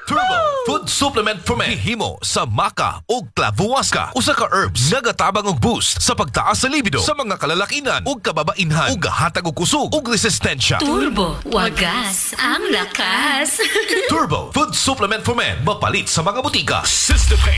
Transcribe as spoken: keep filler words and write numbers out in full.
Turbo Food Supplement for Men himo sa maca o clavuasca. Usa ka herbs nga gatabang og boost sa pagtaas sa libido sa mga kalalakinan ug kababainhan ug gahatag og kusog ug resistensya. Turbo, wagas ang lakas. Turbo Food Supplement for Men mapalit sa mga butika. Sister